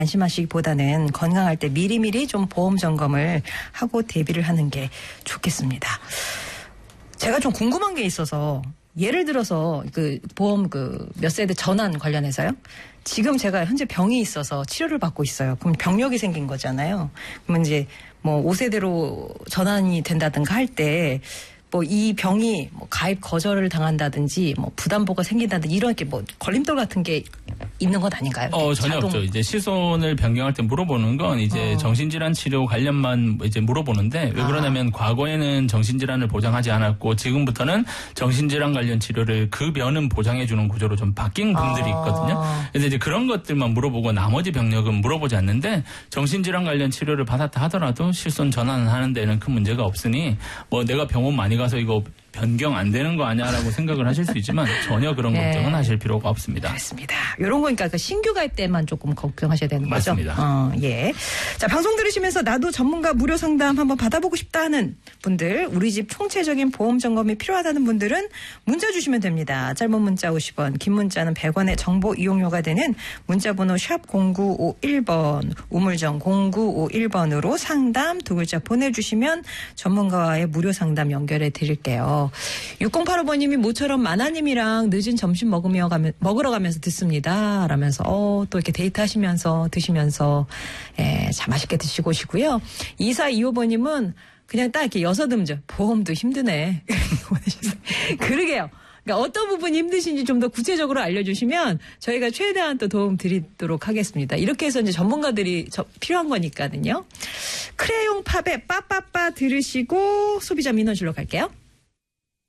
안심하시기보다는 건강할 때 미리미리 좀 보험 점검을 하고 대비를 하는 게 좋겠습니다. 제가 좀 궁금한 게 있어서 예를 들어서 그 보험 그 몇 세대 전환 관련해서요. 지금 제가 현재 병이 있어서 치료를 받고 있어요. 그럼 병력이 생긴 거잖아요. 그러면 이제 뭐 5세대로 전환이 된다든가 할 때 뭐 이 병이 뭐 가입 거절을 당한다든지 뭐 부담보가 생긴다든지 이런 게 뭐 걸림돌 같은 게 있는 건 아닌가요? 전혀 없죠. 이제 시손을 변경할 때 물어보는 건 이제 정신질환 치료 관련만 이제 물어보는데 왜 그러냐면 과거에는 정신질환을 보장하지 않았고 지금부터는 정신질환 관련 치료를 급여는 보장해주는 구조로 좀 바뀐 분들이 있거든요. 그래서 이제 그런 것들만 물어보고 나머지 병력은 물어보지 않는데 정신질환 관련 치료를 받았다 하더라도 실손 전환하는 데는 큰 문제가 없으니 뭐 내가 병원 많이 가서 이거 변경 안 되는 거 아니야라고 생각을 하실 수 있지만 전혀 그런 걱정은 하실 필요가 없습니다. 그렇습니다. 이런 거니까 그 신규 가입 때만 조금 걱정하셔야 되는 거죠? 맞습니다. 예. 자, 방송 들으시면서 나도 전문가 무료 상담 한번 받아보고 싶다 하는 분들, 우리 집 총체적인 보험 점검이 필요하다는 분들은 문자 주시면 됩니다. 짧은 문자 50원, 긴 문자는 100원의 정보 이용료가 되는 문자번호 샵 0951번, 우물정 0951번으로 상담 두 글자 보내주시면 전문가와의 무료 상담 연결해 드릴게요. 6085번님이 모처럼 마나님이랑 늦은 점심 먹으러 가면서 듣습니다. 라면서 또 이렇게 데이트 하시면서 드시면서 참 맛있게 드시고 오시고요. 2425번님은 그냥 딱 이렇게 여서듬죠. 보험도 힘드네. 그러게요. 그러니까 어떤 부분이 힘드신지 좀 더 구체적으로 알려주시면 저희가 최대한 또 도움 드리도록 하겠습니다. 이렇게 해서 이제 전문가들이 필요한 거니까는요. 크레용 팝의 빠빠빠 들으시고 소비자 민원실로 갈게요.